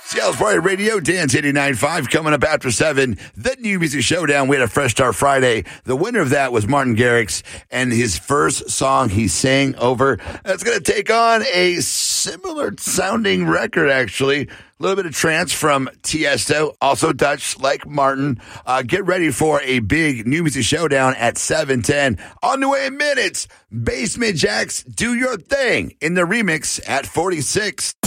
Seattle's Party Radio, Dance 89.5, coming up after 7. The New Music Showdown. We had a Fresh Start Friday. The winner of that was Martin Garrix, and his first song he sang over. That's going to take on a similar sounding record, actually. A little bit of trance from Tiesto, also Dutch like Martin. Get ready for a big New Music Showdown at 7:10. On the way in minutes, Basement Jaxx, Do Your Thing in the remix at 46.